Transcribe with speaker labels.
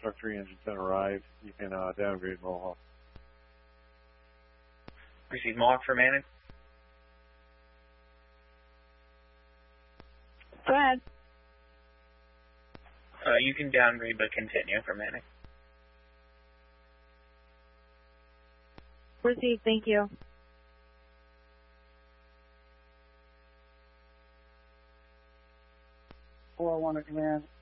Speaker 1: Truck 3 engine 10 arrived. You can downgrade Mohawk.
Speaker 2: Receive Mohawk for Manning.
Speaker 3: Go ahead.
Speaker 2: You can downgrade but continue for Manning.
Speaker 3: Receive, thank you.
Speaker 4: 401 at command.